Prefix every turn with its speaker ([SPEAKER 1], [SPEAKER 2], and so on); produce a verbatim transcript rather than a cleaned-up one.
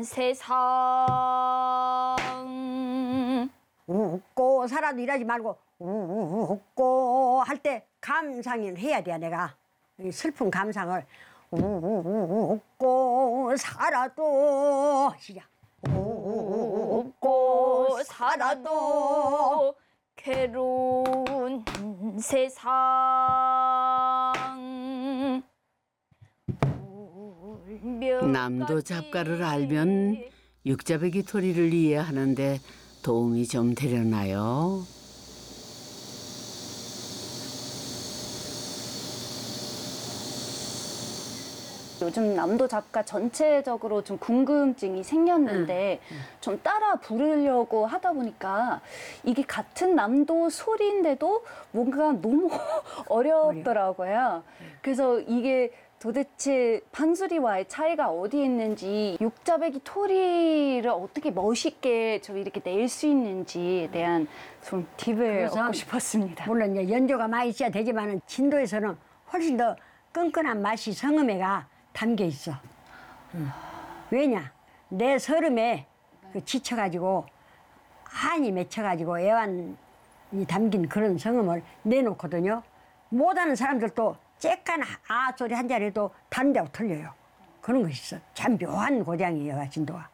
[SPEAKER 1] 세상.
[SPEAKER 2] 웃고 살아도 일하지 말고 웃고 할 때 감상을 해야 돼. 내가 이 슬픈 감상을 웃고 살아도 시작.
[SPEAKER 1] 웃고 살아도 괴로운 세상.
[SPEAKER 3] 남도 잡가를 알면 육자배기 토리를 이해하는데 도움이 좀 되려나요?
[SPEAKER 4] 요즘 남도 잡가 전체적으로 좀 궁금증이 생겼는데
[SPEAKER 2] 응, 응.
[SPEAKER 4] 좀 따라 부르려고 하다 보니까 이게 같은 남도 소리인데도 뭔가 너무 어렵더라고요. 그래서 이게 도대체 판소리와의 차이가 어디에 있는지, 육자배기 토리를 어떻게 멋있게 좀 이렇게 낼 수 있는지에 대한 좀 팁을
[SPEAKER 2] 그것은
[SPEAKER 4] 얻고 싶었습니다.
[SPEAKER 2] 물론 이제 연조가 많이 있어야 되지만은 진도에서는 훨씬 더 끈끈한 맛이 성음에가 담겨 있어. 응. 왜냐? 내 서름에 그 지쳐가지고 한이 맺혀가지고 애완이 담긴 그런 성음을 내놓거든요. 못하는 사람들도 쬐깐 아 소리 한 자리도 다른 데하고 틀려요. 그런 거 있어. 참 묘한 고장이에요, 진도가.